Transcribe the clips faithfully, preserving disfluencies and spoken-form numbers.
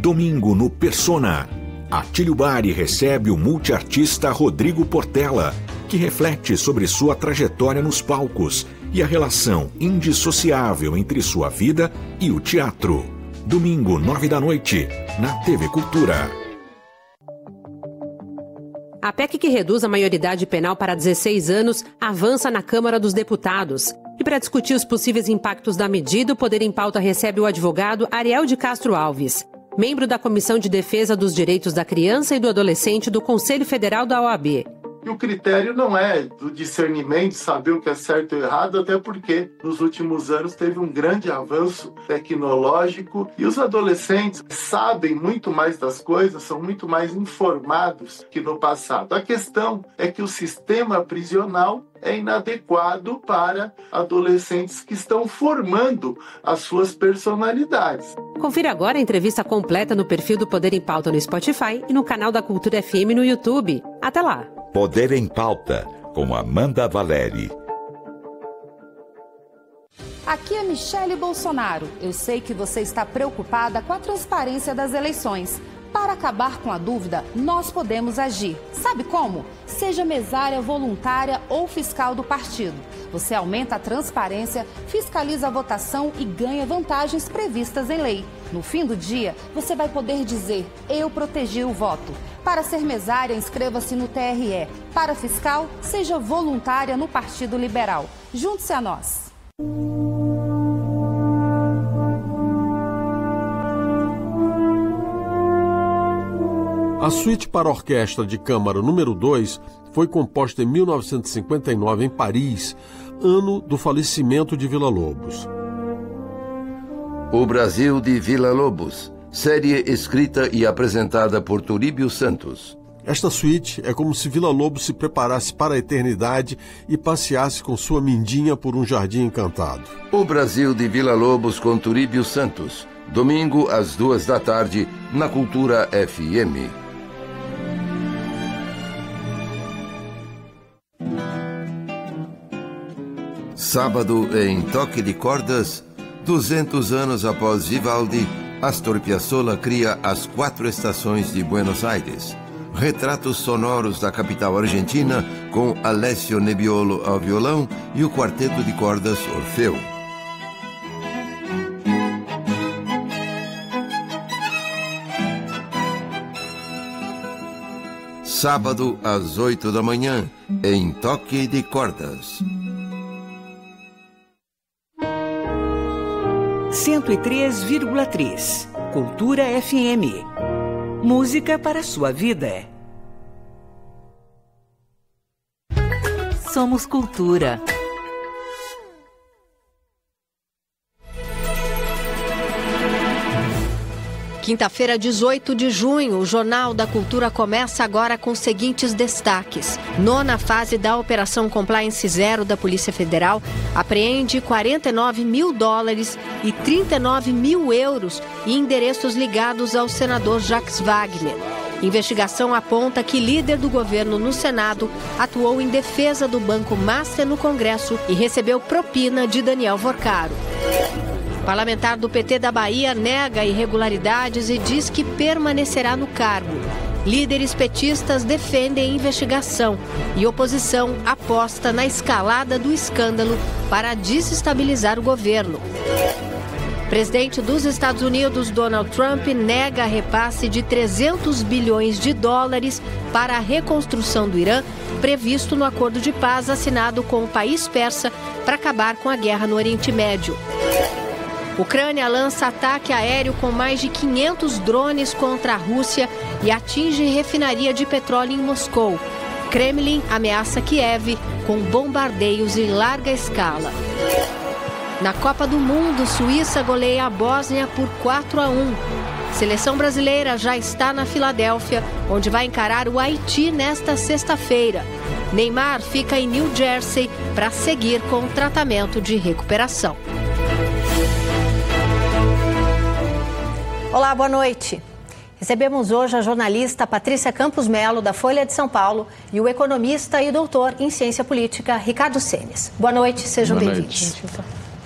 Domingo no Persona. Atílio Bari recebe o multiartista Rodrigo Portela, que reflete sobre sua trajetória nos palcos e a relação indissociável entre sua vida e o teatro. Domingo, nove da noite, na T V Cultura. A P E C que reduz a maioridade penal para dezesseis anos avança na Câmara dos Deputados. E para discutir os possíveis impactos da medida, o Poder em Pauta recebe o advogado Ariel de Castro Alves, membro da Comissão de Defesa dos Direitos da Criança e do Adolescente do Conselho Federal da O A B. E o critério não é do discernimento, saber o que é certo ou errado, até porque nos últimos anos teve um grande avanço tecnológico e os adolescentes sabem muito mais das coisas, são muito mais informados que no passado. A questão é que o sistema prisional é inadequado para adolescentes que estão formando as suas personalidades. Confira agora a entrevista completa no perfil do Poder em Pauta no Spotify e no canal da Cultura F M no YouTube. Até lá! Poder em Pauta, com Amanda Valeri. Aqui é Michele Bolsonaro. Eu sei que você está preocupada com a transparência das eleições. Para acabar com a dúvida, nós podemos agir. Sabe como? Seja mesária, voluntária ou fiscal do partido. Você aumenta a transparência, fiscaliza a votação e ganha vantagens previstas em lei. No fim do dia, você vai poder dizer: eu protegi o voto. Para ser mesária, inscreva-se no T R E. Para fiscal, seja voluntária no Partido Liberal. Junte-se a nós. A suíte para orquestra de câmara número dois foi composta em mil novecentos e cinquenta e nove em Paris, ano do falecimento de Villa-Lobos. O Brasil de Villa-Lobos, série escrita e apresentada por Turíbio Santos. Esta suíte é como se Villa-Lobos se preparasse para a eternidade e passeasse com sua mindinha por um jardim encantado. O Brasil de Villa-Lobos com Turíbio Santos, domingo às duas da tarde, na Cultura F M. Sábado em Toque de Cordas, duzentos anos após Vivaldi, Astor Piazzolla cria as quatro estações de Buenos Aires. Retratos sonoros da capital argentina com Alessio Nebbiolo ao violão e o quarteto de cordas Orfeu. Sábado às oito da manhã, em Toque de Cordas. cento e três vírgula três Cultura F M. Música para a sua vida. Somos Cultura. Quinta-feira, dezoito de junho, o Jornal da Cultura começa agora com os seguintes destaques. Nona fase da Operação Compliance Zero da Polícia Federal apreende quarenta e nove mil dólares e trinta e nove mil euros em endereços ligados ao senador Jacques Wagner. Investigação aponta que líder do governo no Senado atuou em defesa do Banco Master no Congresso e recebeu propina de Daniel Vorcaro. Parlamentar do P T da Bahia nega irregularidades e diz que permanecerá no cargo. Líderes petistas defendem a investigação e oposição aposta na escalada do escândalo para desestabilizar o governo. Presidente dos Estados Unidos, Donald Trump, nega repasse de trezentos bilhões de dólares para a reconstrução do Irã, previsto no acordo de paz assinado com o país persa para acabar com a guerra no Oriente Médio. Ucrânia lança ataque aéreo com mais de quinhentos drones contra a Rússia e atinge refinaria de petróleo em Moscou. Kremlin ameaça Kiev com bombardeios em larga escala. Na Copa do Mundo, Suíça goleia a Bósnia por quatro a um. Seleção brasileira já está na Filadélfia, onde vai encarar o Haiti nesta sexta-feira. Neymar fica em New Jersey para seguir com o tratamento de recuperação. Olá, boa noite. Recebemos hoje a jornalista Patrícia Campos Melo, da Folha de São Paulo, e o economista e doutor em ciência política, Ricardo Senes. Boa noite, sejam bem-vindos.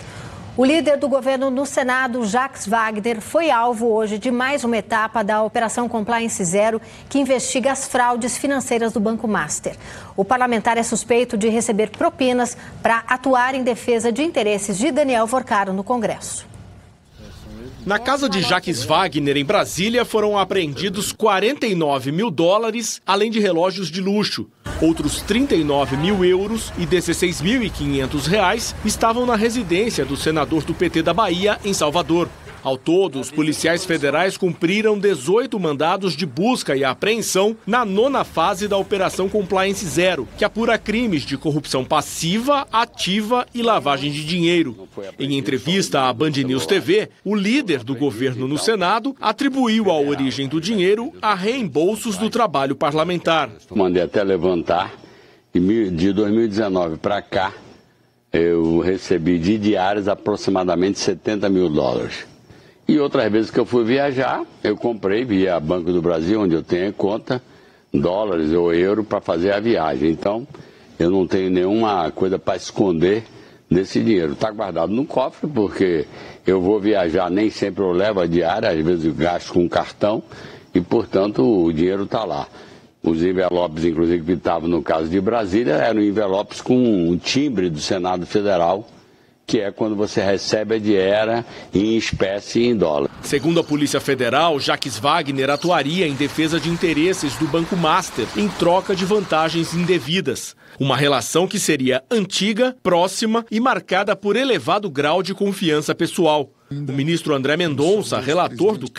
O líder do governo no Senado, Jacques Wagner, foi alvo hoje de mais uma etapa da Operação Compliance Zero, que investiga as fraudes financeiras do Banco Master. O parlamentar é suspeito de receber propinas para atuar em defesa de interesses de Daniel Forcaro no Congresso. Na casa de Jacques Wagner, em Brasília, foram apreendidos quarenta e nove mil dólares, além de relógios de luxo. Outros trinta e nove mil euros e dezesseis mil e quinhentos reais estavam na residência do senador do P T da Bahia, em Salvador. Ao todo, os policiais federais cumpriram dezoito mandados de busca e apreensão na nona fase da Operação Compliance Zero, que apura crimes de corrupção passiva, ativa e lavagem de dinheiro. Em entrevista à Band News T V, o líder do governo no Senado atribuiu a origem do dinheiro a reembolsos do trabalho parlamentar. Mandei até levantar e de dois mil e dezenove para cá, eu recebi de diários aproximadamente setenta mil dólares. E outras vezes que eu fui viajar, eu comprei via Banco do Brasil, onde eu tenho conta, dólares ou euro para fazer a viagem. Então, eu não tenho nenhuma coisa para esconder desse dinheiro. Está guardado no cofre, porque eu vou viajar, nem sempre eu levo a diária, às vezes eu gasto com cartão e, portanto, o dinheiro está lá. Os envelopes, inclusive, que estavam no caso de Brasília, eram envelopes com um timbre do Senado Federal, que é quando você recebe a diária em espécie e em dólar. Segundo a Polícia Federal, Jacques Wagner atuaria em defesa de interesses do Banco Master em troca de vantagens indevidas. Uma relação que seria antiga, próxima e marcada por elevado grau de confiança pessoal. O ministro André Mendonça, relator do